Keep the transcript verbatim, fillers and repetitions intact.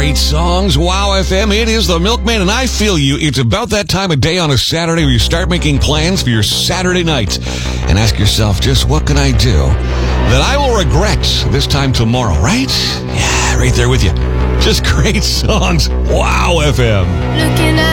great songs. Wow F M, it is the Milkman, and I feel you. It's about that time of day on a Saturday where you start making plans for your Saturday night and ask yourself, just what can I do that I will regret this time tomorrow, right? Yeah, right there with you. Just great songs. Wow F M. Looking at